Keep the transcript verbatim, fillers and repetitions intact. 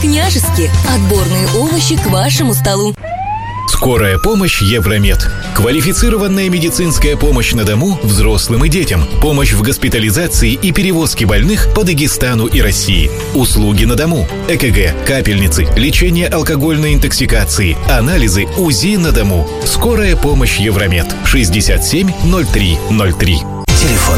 Княжеские отборные овощи к вашему столу. Скорая помощь Евромед. Квалифицированная медицинская помощь на дому взрослым и детям. Помощь в госпитализации и перевозке больных по Дагестану и России. Услуги на дому. ЭКГ, капельницы, лечение алкогольной интоксикации, анализы, УЗИ на дому. Скорая помощь Евромед. шестьдесят семь ноль три ноль три. Телефон